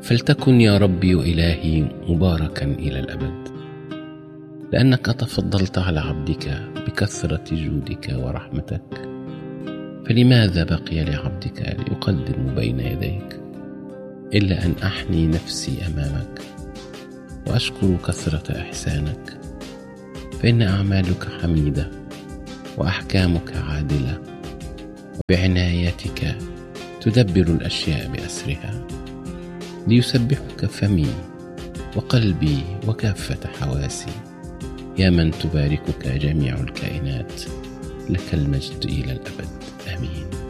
فلتكن يا ربي إلهي مباركا إلى الأبد، لأنك تفضلت على عبدك بكثرة جودك ورحمتك. فلماذا بقي لعبدك ليقدم بين يديك إلا أن أحني نفسي أمامك وأشكر كثرة إحسانك؟ فإن أعمالك حميدة وأحكامك عادلة، وبعنايتك تدبر الأشياء بأسرها. ليسبحك فمي وقلبي وكافة حواسي، يا من تباركك جميع الكائنات، لك المجد إلى الأبد. آمين.